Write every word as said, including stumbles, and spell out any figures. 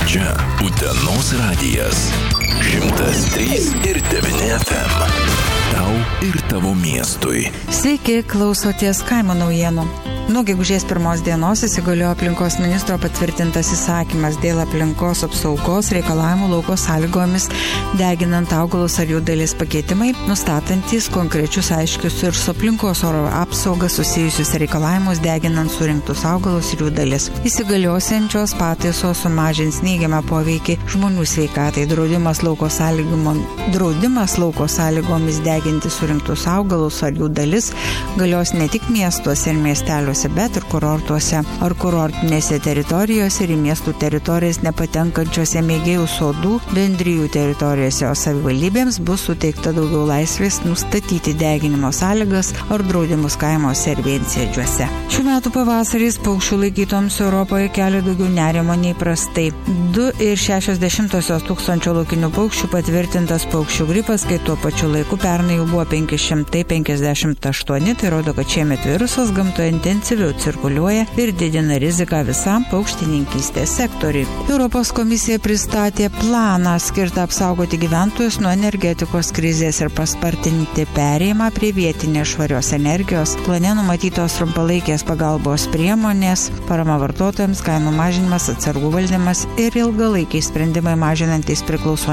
Čia Utenos radijas. šimtas trys ir devyni F M. Tau ir tavo miestui. Sveiki, klausotės kaimo naujienų. Nuo gegužės pirmos dienos įsigaliojo aplinkos ministro patvirtintas įsakymas dėl aplinkos apsaugos reikalavimų lauko sąlygomis deginant augalus ar jų dalis pakeitimai, nustatantys konkrečius aiškius ir su aplinkos oro apsauga susijusius reikalavimus deginant surinktus augalus ir jų dalis. Įsigaliosiančios pataisos sumažins neigiamą poveikį žmonių sveikatai. Draudimas lauko sąlygom, draudimas lauko sąlygomis deginti surinktus augalus ar jų dalis galios ne tik miestuose ir miesteliuose, bet ir kurortuose ar kurortinėse teritorijose ir į miestų teritorijas nepatenkančiose mėgėjų sodų bendrijų teritorijose, o savivaldybėms bus suteikta daugiau laisvės nustatyti deginimo sąlygas ar draudimus kaimuose ir viensėdžiuose. Šių metų pavasaris paukščių laikytoms Europoje kelia daugiau nerimo nei prastai. du ir šešios dešimtosios tūkstančio laukinių paukščių patvirtintas paukščių gripas, kai tuo pačiu laiku pernai jų buvo penki šimtai penkiasdešimt aštuoni, tai rodo, kad šiemet virusas gamtoje intensyviau cirkuliuoja ir didina riziką visam paukštininkystės sektoriui. Europos komisija pristatė planą skirtą apsaugoti gyventojus nuo energetikos krizės ir paspartinti perėjimą prie vietinės švarios energijos. Plane numatytos trumpalaikės pagalbos priemonės, parama vartotojams, kainų mažinimas, atsargų valdymas ir ilgalaikiai sprendimai mažinantys priklausomybę